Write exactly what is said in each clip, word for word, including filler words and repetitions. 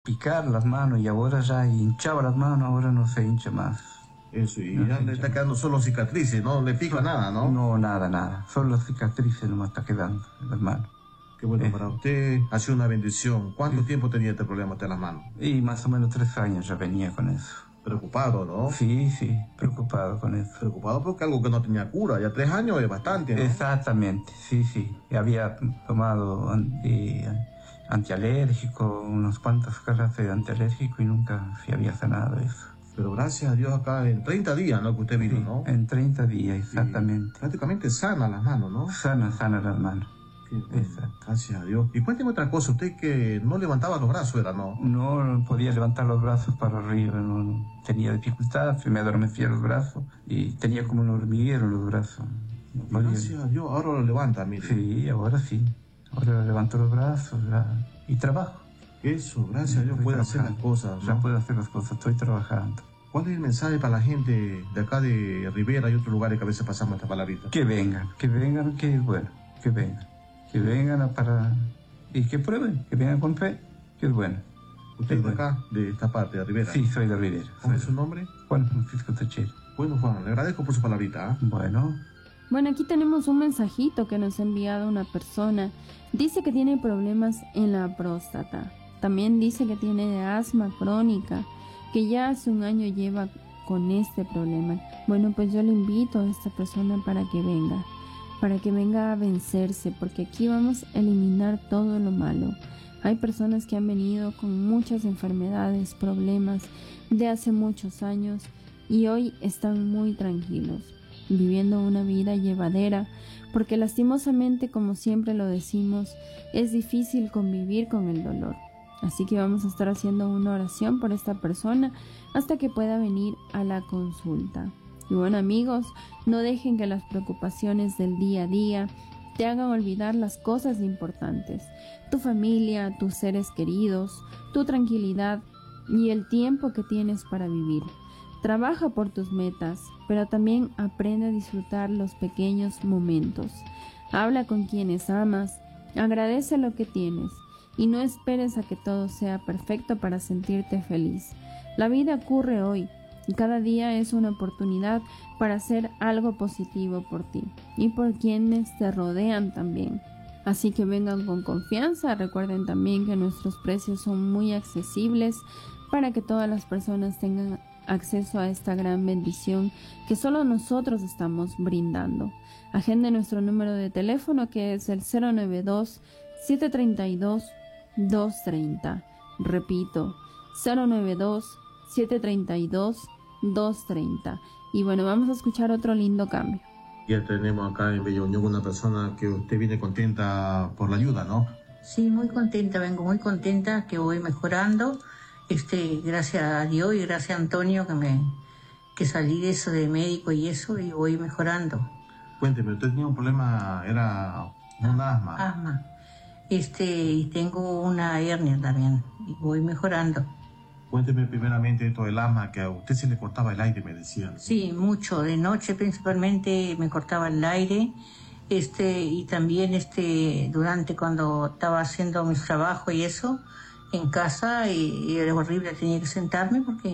picar las manos y ahora ya hinchaba las manos, ahora no se hincha más. Eso, y No ya se le hincha está más. quedando solo cicatrices, no le pica nada, ¿no? No, nada, nada. Solo cicatrices nomás está quedando en las manos. Qué bueno, Eh. para usted ha sido una bendición. ¿Cuánto Sí. tiempo tenía este problema de las manos? Y más o menos tres años ya venía con eso. Preocupado, ¿no? Sí, sí, preocupado con eso. Preocupado porque algo que no tenía cura. Ya tres años es bastante, ¿no? Exactamente, sí, sí. Había tomado anti, antialérgico, unos cuantos cajas de antialérgico y nunca se había sanado eso. Pero gracias a Dios acá en treinta días, ¿no? Que usted vino, Sí, ¿no? en treinta días, Sí, exactamente. prácticamente sana las manos, ¿no? Sana, sana las manos. Qué bueno, Exacto. gracias a Dios. Y cuénteme otra cosa, usted que no levantaba los brazos, ¿era, no? No podía levantar los brazos para arriba, no, no. Tenía dificultad, se me adormecía los brazos y tenía como un hormiguero en los brazos. No Y podía. gracias a Dios, ahora lo levanta, mire. Sí, ahora sí. Ahora levanto los brazos ya, y trabajo. Eso, gracias a Dios Estoy puede hacer las trabajando. cosas, Ya ¿no? puedo hacer las cosas, estoy trabajando. ¿Cuál es el mensaje para la gente de acá de Rivera y otros lugares que a veces pasamos esta palabrita? Que vengan, que vengan, que es bueno, que vengan. Que vengan a para... y que prueben, que vengan con fe, que es bueno. ¿Usted es de acá, de esta parte, de Rivera? Sí, soy de Rivera. ¿Cómo soy es de- su nombre? Juan Francisco Techera. Bueno, Juan, le agradezco por su palabrita, ¿ah? Bueno, Bueno, aquí tenemos un mensajito que nos ha enviado una persona. Dice que tiene problemas en la próstata. También dice que tiene asma crónica, que ya hace un año lleva con este problema. Bueno, pues yo le invito a esta persona para que venga, para que venga a vencerse, porque aquí vamos a eliminar todo lo malo. Hay personas que han venido con muchas enfermedades, problemas de hace muchos años y hoy están muy tranquilos, viviendo una vida llevadera, porque lastimosamente, como siempre lo decimos, es difícil convivir con el dolor. Así que vamos a estar haciendo una oración por esta persona hasta que pueda venir a la consulta. Y bueno, amigos, no dejen que las preocupaciones del día a día te hagan olvidar las cosas importantes, tu familia, tus seres queridos, tu tranquilidad y el tiempo que tienes para vivir. Trabaja por tus metas, pero también aprende a disfrutar los pequeños momentos. Habla con quienes amas, agradece lo que tienes y no esperes a que todo sea perfecto para sentirte feliz. La vida ocurre hoy y cada día es una oportunidad para hacer algo positivo por ti y por quienes te rodean también. Así que vengan con confianza. Recuerden también que nuestros precios son muy accesibles para que todas las personas tengan acceso a esta gran bendición que solo nosotros estamos brindando. Agende nuestro número de teléfono, que es el cero nueve dos, siete tres dos, dos tres cero. Repito, cero nueve dos, siete tres dos, dos tres cero. Y bueno, vamos a escuchar otro lindo cambio. Ya tenemos acá en Bella Unión una persona que usted viene contenta por la ayuda, ¿no? Sí, muy contenta, vengo muy contenta que voy mejorando. Este, gracias a Dios y gracias a Antonio que me que salí de eso de médico y eso y voy mejorando. Cuénteme, usted tenía un problema, era un asma. Asma. Este, y tengo una hernia también y voy mejorando. Cuénteme primeramente esto del asma, que a usted se le cortaba el aire, me decían. Sí, mucho, de noche principalmente me cortaba el aire. Este, y también este, durante cuando estaba haciendo mis trabajos y eso, en casa, y, y era horrible, tenía que sentarme porque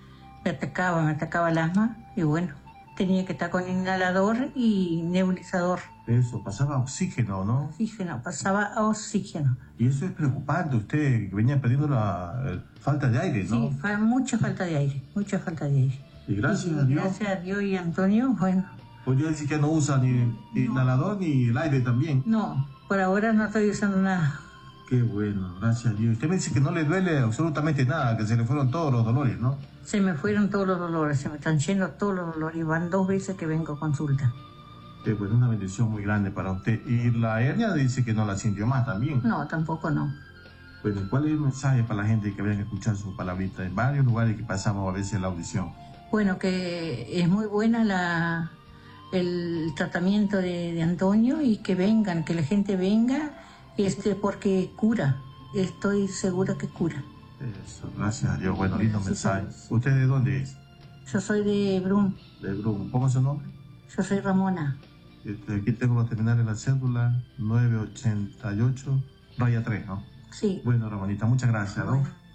me atacaba, me atacaba el asma y bueno, tenía que estar con inhalador y nebulizador. Eso, pasaba oxígeno, ¿no? Oxígeno, pasaba a oxígeno. Y eso es preocupante, usted que venía perdiendo la eh, falta de aire, ¿no? Sí, fue mucha falta de aire, mucha falta de aire. Y gracias Y a Dios, Gracias a Dios y a Antonio, bueno, podría decir que no usa ni, ni inhalador ni el aire también. no, por ahora no estoy usando nada. Qué bueno, gracias a Dios. Usted me dice que no le duele absolutamente nada, que se le fueron todos los dolores, ¿no? Se me fueron todos los dolores, se me están yendo todos los dolores y van dos veces que vengo a consulta. Qué bueno, una bendición muy grande para usted. Y la hernia dice que no la sintió más también. No, tampoco no. Bueno, ¿cuál es el mensaje para la gente que venga a escuchar su palabrita en varios lugares que pasamos a veces la audición? Bueno, que es muy buena la, el tratamiento de, de Antonio y que vengan, que la gente venga, este, porque cura. Estoy segura que cura. Eso, gracias a Dios. Bueno, lindo Gracias a mensaje. Dios. ¿Usted de dónde es? Yo soy de Brum, De Brum. ¿Cómo es su nombre? yo soy Ramona. Este, aquí tengo los terminales de la cédula nueve ochenta y ocho, raya tres, ¿no? Sí. Bueno, Ramonita, muchas gracias, ¿no? Bueno.